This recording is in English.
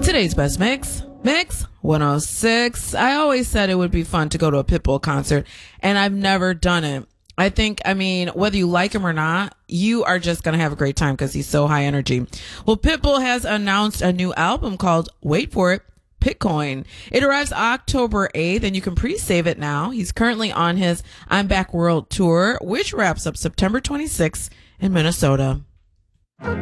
Today's best mix, Mix 106. I always said it would be fun to go to a Pitbull concert, and I've never done it. I mean, whether you like him or not, you are just going to have a great time because he's so high energy. Well, Pitbull has announced a new album called, wait for it, Bitcoin. It arrives October 8th, and you can pre-save it now. He's currently on his I'm Back World Tour, which wraps up September 26th in Minnesota.